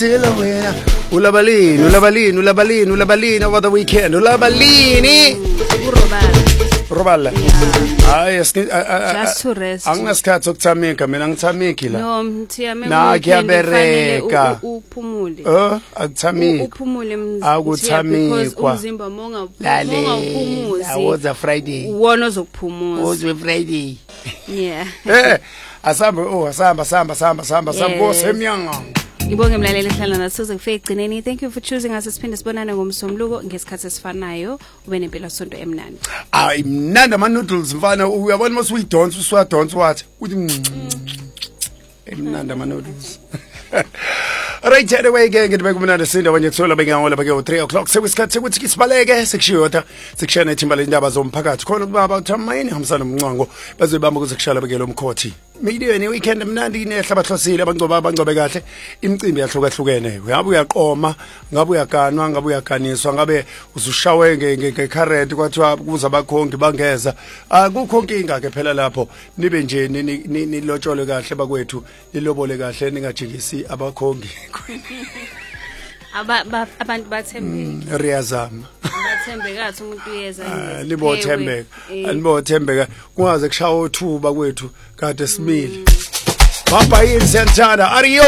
Ulabalini over the weekend. Ulabalini. Robala. Hayi Just to rest. Anginasikhathi sokuthamika mina ngithamiki la. No, mthiyame Na kuyabereka. Uphumule. Akuthamiki. Uphumule Akuthamikwa. Umzimba monga Lalela. Awoza Friday. Wona ozokuphumuza. Ozwe Friday. Yeah. Asamba semnyanga. Ngibonge mlaleli ehlala nathi kufike egcineni. Thank you for choosing us. Siphinde sibonane ngomsombuluko ngesikhathi esifanayo. Ube nempilo sonto emnandi. Hayi mnandi ama noodles mfana uyabona mase uyidonsa uswadonsa wathi uthi emnandi ama noodles. Right anyway ngibeka kumnandi sinda wanye kuthola bengawola bake 3 o'clock sekusikhathi ukuthi sibaleke sekushiyotha sekushana ethimba indaba zomphakathi khona ubaba uthamayini hamsana umncango bazobamba kuzekushala beke lo mkhothi midiyweni weekend mnandi nehlabahlosile abangcobe kahle imicimbi yahlukahlukene ngabe uyaqoma ngabe uyaganwa ngabe uyaganiswa ngabe uzushawe ngecurrent kwathiwa kuza abakhongi bangeza akukho inkinga ke phela lapho nibe nje nilotshole kahle bakwethu lilobole kahle ningajikisi abakhongi abantu bathembeke riyazama bathembekathi umuntu uyeza libothembeka alibothembeka kungaze kushawa uthuba kwethu kade simile baba yini siyantana ariyo